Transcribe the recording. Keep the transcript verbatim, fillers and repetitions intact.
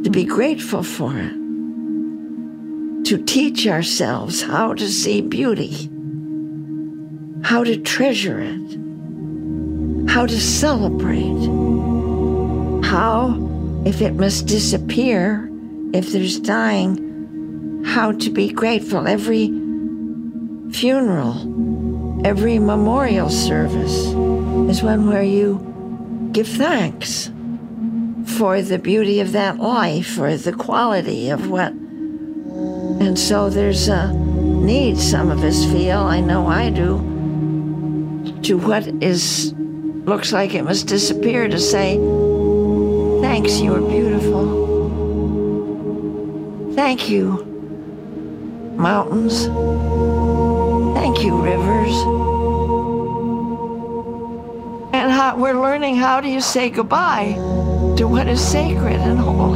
to be grateful for it, to teach ourselves how to see beauty, how to treasure it, how to celebrate, how, if it must disappear, if there's dying, how to be grateful. Every funeral, every memorial service is one where you give thanks for the beauty of that life or the quality of what. And so there's a need, some of us feel, I know I do, to what is looks like it must disappear, to say, thanks, you are beautiful. Thank you, mountains. Thank you, rivers. And how, we're learning, how do you say goodbye to what is sacred and holy?